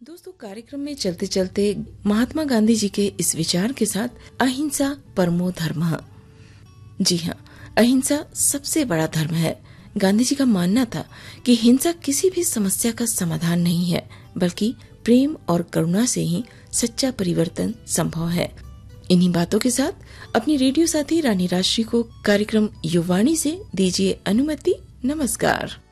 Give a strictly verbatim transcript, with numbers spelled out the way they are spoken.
दोस्तों, कार्यक्रम में चलते चलते महात्मा गांधी जी के इस विचार के साथ अहिंसा परमो धर्मः। जी हाँ, अहिंसा सबसे बड़ा धर्म है। गांधी जी का मानना था कि हिंसा किसी भी समस्या का समाधान नहीं है, बल्कि प्रेम और करुणा से ही सच्चा परिवर्तन संभव है। इन्हीं बातों के साथ अपनी रेडियो साथी रानी राजश्री को कार्यक्रम युवाणी से दीजिए अनुमति। नमस्कार।